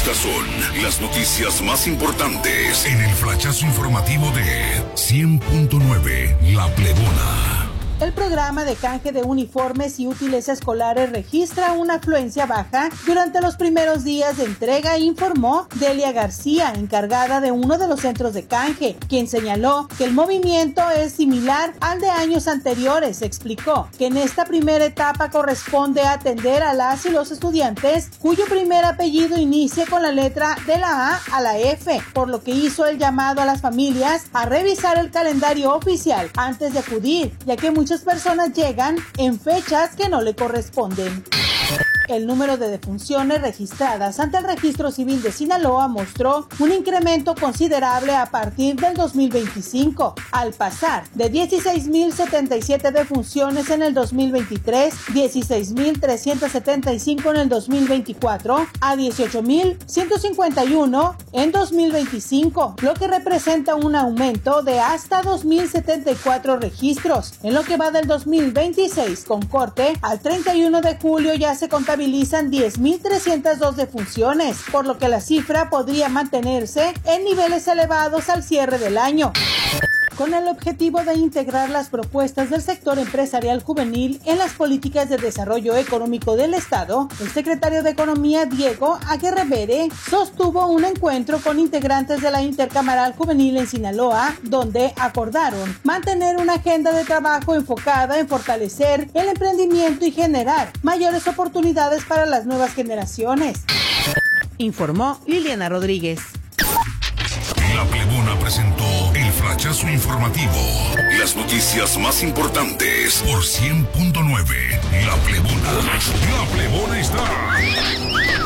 Estas son las noticias más importantes en el flachazo informativo de 100.9 La Plebona. El programa de canje de uniformes y útiles escolares registra una afluencia baja durante los primeros días de entrega, informó Delia García, encargada de uno de los centros de canje, quien señaló que el movimiento es similar al de años anteriores. Explicó que en esta primera etapa corresponde atender a las y los estudiantes cuyo primer apellido inicie con la letra de la A a la F, por lo que hizo el llamado a las familias a revisar el calendario oficial antes de acudir, ya que muchas personas llegan en fechas que no le corresponden. El número de defunciones registradas ante el Registro Civil de Sinaloa mostró un incremento considerable a partir del 2025, al pasar de 16.077 defunciones en el 2023, 16.375 en el 2024, a 18.151 en 2025, lo que representa un aumento de hasta 2.074 registros. En lo que va del 2026, con corte al 31 de julio ya se contabilizan 10.302 defunciones, por lo que la cifra podría mantenerse en niveles elevados al cierre del año. Con el objetivo de integrar las propuestas del sector empresarial juvenil en las políticas de desarrollo económico del Estado, el secretario de Economía, Diego Aguirre Bere, sostuvo un encuentro con integrantes de la Intercamaral Juvenil en Sinaloa, donde acordaron mantener una agenda de trabajo enfocada en fortalecer el emprendimiento y generar mayores oportunidades para las nuevas generaciones. Informó Liliana Rodríguez. La Plebona presentó el flachazo informativo. Las noticias más importantes por 100.9 La Plebona. La Plebona está